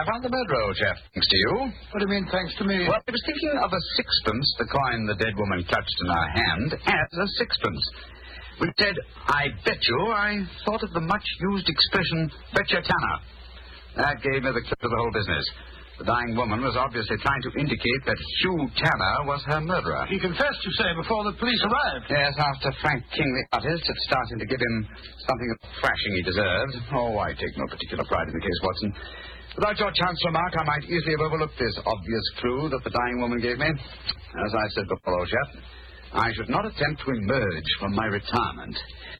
found the murderer, old chap, thanks to you. What do you mean, thanks to me? Well, I was thinking of a sixpence, the coin the dead woman clutched in her hand, as a sixpence. When it said, I bet you, I thought of the much-used expression, bet your tanner. That gave me the clue to the whole business. The dying woman was obviously trying to indicate that Hugh Tanner was her murderer. He confessed, you say, before the police arrived. Yes, after Frank King, the artist, had started to give him something of the thrashing he deserved. Oh, I take no particular pride in the case, Watson. Without your chance remark, I might easily have overlooked this obvious clue that the dying woman gave me. As I said before, old chap, I should not attempt to emerge from my retirement.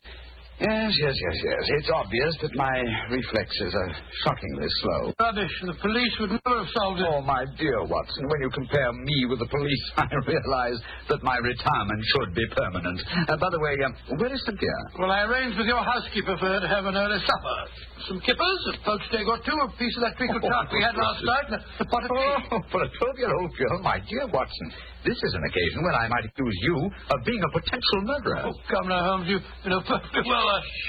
Yes. It's obvious that my reflexes are shockingly slow. Rubbish. The police would never have solved it. Oh, my dear Watson, when you compare me with the police, I realize that my retirement should be permanent. By the way, where is Cynthia? Well, I arranged with your housekeeper for her to have an early supper. Some kippers, a poached egg or two, a piece of that treacle tart we had last night, and a pot of tea. Oh, for a 12-year-old girl, my dear Watson, this is an occasion when I might accuse you of being a potential murderer. Oh, come now, Holmes, you know perfectly well.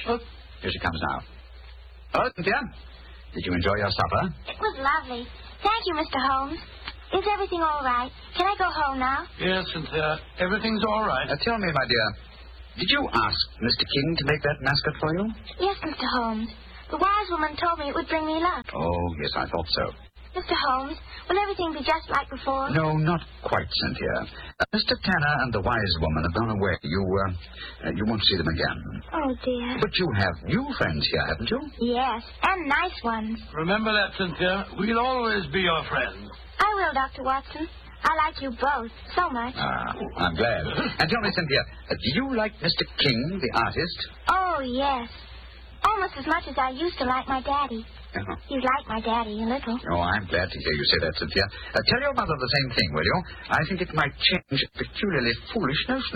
Here she comes now. Hello, Cynthia. Did you enjoy your supper? It was lovely. Thank you, Mr. Holmes. Is everything all right? Can I go home now? Yes, Cynthia. Everything's all right. Tell me, my dear, did you ask Mr. King to make that mascot for you? Yes, Mr. Holmes. The wise woman told me it would bring me luck. Oh, yes, I thought so. Mr. Holmes, will everything be just like before? No, not quite, Cynthia. Mr. Tanner and the wise woman have gone away. You won't see them again. Oh, dear. But you have new friends here, haven't you? Yes, and nice ones. Remember that, Cynthia. We'll always be your friends. I will, Dr. Watson. I like you both so much. I'm glad. And tell me, Cynthia, do you like Mr. King, the artist? Oh, yes. Almost as much as I used to like my daddy. Uh-huh. He's like my daddy, a little. Oh, I'm glad to hear you say that, Cynthia. Tell your mother the same thing, will you? I think it might change a peculiarly foolish notion